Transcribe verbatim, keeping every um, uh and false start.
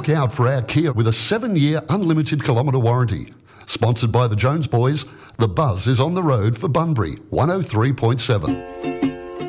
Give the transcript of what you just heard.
Look out for our Kia with a seven-year unlimited kilometre warranty. Sponsored by the Jones Boys, The Buzz is on the road for Bunbury, one oh three point seven.